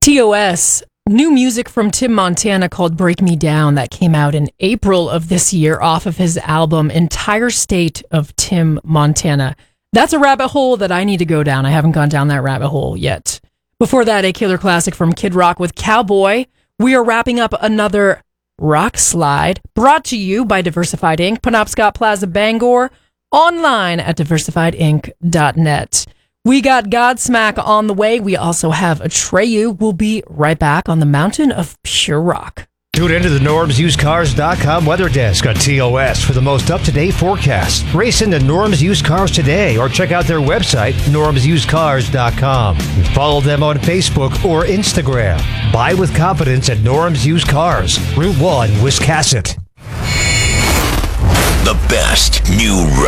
TOS, new music from Tim Montana called Break Me Down that came out in April of this year off of his album Entire State of Tim Montana. That's a rabbit hole that I need to go down. I haven't gone down that rabbit hole yet. Before that, a killer classic from Kid Rock with Cowboy. We are wrapping up another Rock Slide brought to you by Diversified Inc., Penobscot Plaza, Bangor, online at diversifiedinc.net. We got Godsmack on the way. We also have Atreyu. We'll be right back on the mountain of pure rock. Tune into the normsusedcars.com weather desk on TOS for the most up-to-date forecast. Race into Norm's Used Cars today or check out their website, normsusedcars.com. Follow them on Facebook or Instagram. Buy with confidence at Norm's Used Cars, Route 1, Wiscasset. The best new rock.